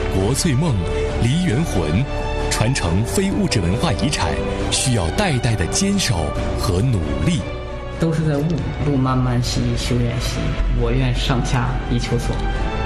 国粹梦、梨园魂，传承非物质文化遗产，需要代代的坚守和努力。 都是在悟，路漫漫兮修远兮，我愿上下一求索。